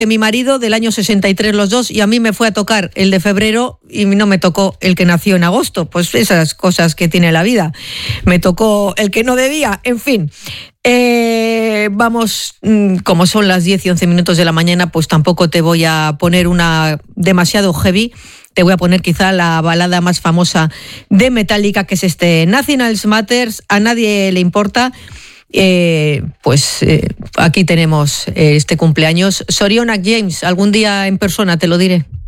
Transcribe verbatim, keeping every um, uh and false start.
mi marido del año sesenta y tres los dos, y a mí me fue a tocar el de febrero y no me tocó el que nació en agosto. Pues esas cosas que tiene la vida. Me tocó el que no debía, en fin. Eh, vamos, como son las diez y once minutos de la mañana, pues tampoco te voy a poner una demasiado heavy. Te voy a poner quizá la balada más famosa de Metallica, que es este Nothing Else Matters, a nadie le importa. Eh, pues eh, aquí tenemos eh, este cumpleaños. Zorionak James, algún día en persona te lo diré.